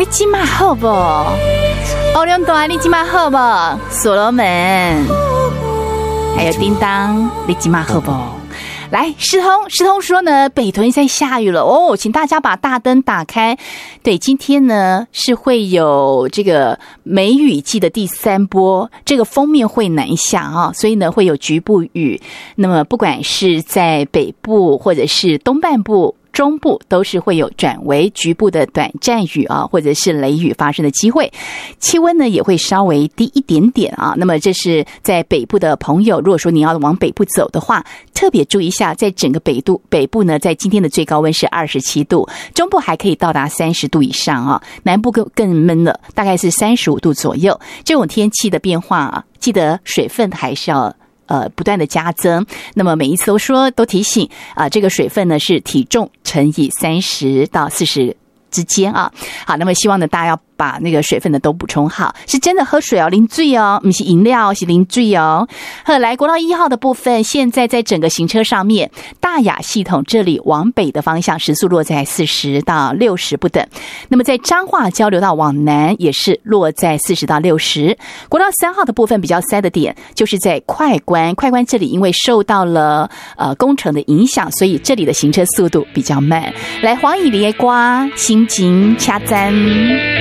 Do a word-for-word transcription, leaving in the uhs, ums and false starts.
你今嘛好不？欧良大，你今嘛好不？所罗门，还有叮当，你今嘛好不？来，师通，师通说呢，北屯在下雨了哦，请大家把大灯打开。对，今天呢是会有这个梅雨季的第三波，这个锋面会南下啊，所以呢会有局部雨。那么不管是在北部或者是东半部、中部都是会有转为局部的短暂雨啊，或者是雷雨发生的机会。气温呢也会稍微低一点点啊。那么这是在北部的朋友，如果说你要往北部走的话，特别注意一下，在整个北部北部呢，在今天的最高温是二十七度，中部还可以到达三十度以上啊，南部更更闷了，大概是三十五度左右。这种天气的变化啊，记得水分还是要呃，不断的加增。那么每一次都说都提醒啊、呃，这个水分呢是体重乘以三十到四十之间啊。好，那么希望呢大家要把那个水分呢都补充好，是真的喝水哦，零醉哦，不是饮料，是零醉哦。好，来国道一号的部分，现在在整个行车上面，大雅系统这里往北的方向时速落在四十到六十不等。那么在彰化交流道往南也是落在四十到六十。国道三号的部分比较塞的点就是在快关，快关这里因为受到了呃工程的影响，所以这里的行车速度比较慢。来黄以梨瓜心情掐赞。